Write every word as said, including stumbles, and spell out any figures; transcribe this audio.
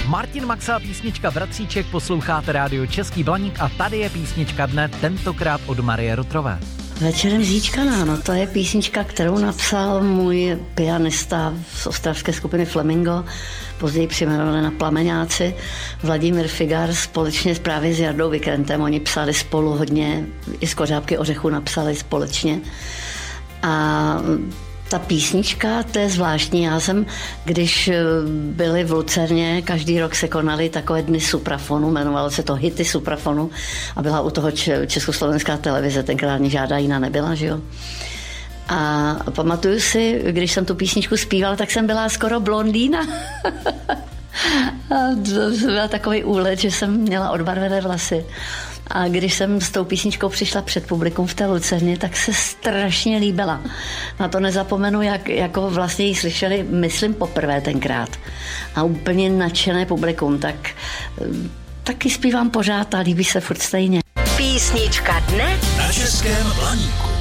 Martin Maxa a písnička Bratříček, posloucháte rádio Český Blaník a tady je písnička dne, tentokrát od Marie Rutrové. Večerem zíčkaná, no to je písnička, kterou napsal můj pianista z ostravské skupiny Flamingo, později přejmenované na Plameňáci, Vladimír Figar, společně právě s Jardou Vikrentem. Oni psali spolu hodně, i z Kořápky ořechu napsali společně. A ta písnička, to je zvláštní. Já jsem, když byli v Lucerně, každý rok se konaly takové dny suprafonu, jmenovalo se to Hity suprafonu a byla u toho Československá televize, tenkrát ani žádná jiná nebyla, že jo. A pamatuju si, když jsem tu písničku zpívala, tak jsem byla skoro blondýna. A to byl takový úlet, že jsem měla odbarvené vlasy. A když jsem s tou písničkou přišla před publikum v té Lucerně, tak se strašně líbila. Na to nezapomenu, jak jako vlastně ji slyšeli, myslím, poprvé tenkrát. A úplně nadšené publikum, tak taky zpívám pořád a líbí se furt stejně. Písnička dne na Českém Blaníku.